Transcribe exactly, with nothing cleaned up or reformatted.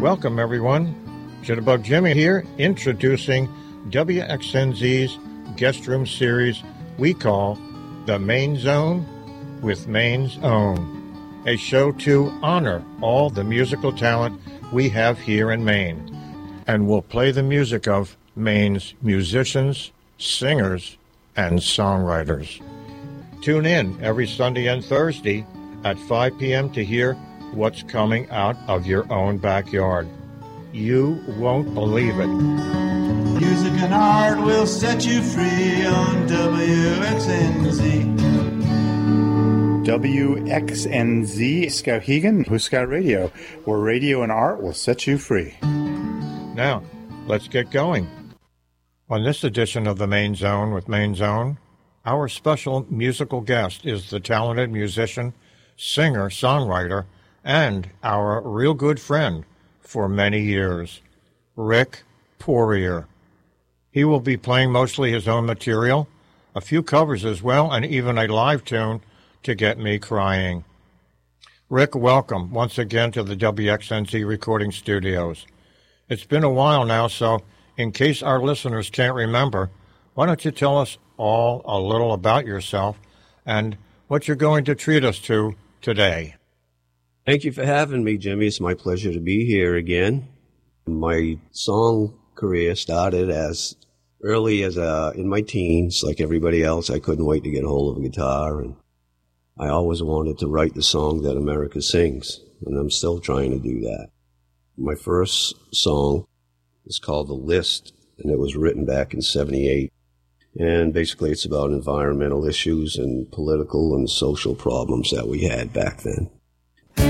Welcome, everyone. Jitterbug Jimmy here, introducing W X N Z's guest room series we call The Main Zone with Maine's Own, a show to honor all the musical talent we have here in Maine. And we'll play the music of Maine's musicians, singers, and songwriters. Tune in every Sunday and Thursday at five p.m. to hear what's coming out of your own backyard. You won't believe it. Music and art will set you free on W X N Z. W X N Z, Skowhegan, Huskar Radio, where radio and art will set you free. Now, let's get going. On this edition of The Main Zone with Main Zone, our special musical guest is the talented musician, singer, songwriter, and our real good friend for many years, Rick Poirier. He will be playing mostly his own material, a few covers as well, and even a live tune to get me crying. Rick, welcome once again to the W X N Z recording studios. It's been a while now, so in case our listeners can't remember, why don't you tell us all a little about yourself and what you're going to treat us to today? Thank you for having me, Jimmy. It's my pleasure to be here again. My song career started as early as uh, in my teens. Like everybody else, I couldn't wait to get a hold of a guitar, and I always wanted to write the song that America sings, and I'm still trying to do that. My first song is called The List, and it was written back in seventy-eight. And basically it's about environmental issues and political and social problems that we had back then.